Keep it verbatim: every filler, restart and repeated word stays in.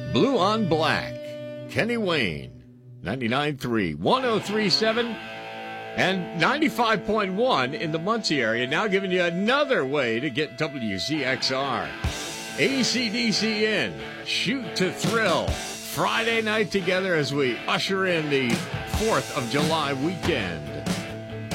Blue on Black, Kenny Wayne, ninety-nine point three, one oh three point seven, and ninety-five point one in the Muncie area. Now giving you another way to get W C X R. A C D C in, Shoot to Thrill. Friday night together as we usher in the fourth of July weekend.